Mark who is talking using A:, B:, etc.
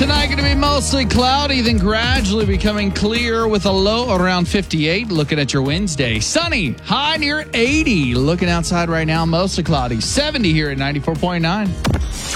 A: Tonight going to be mostly cloudy, then gradually becoming clear with a low around 58. Looking at your Wednesday. Sunny, high near 80. Looking outside right now, mostly cloudy. 70 here at 94.9.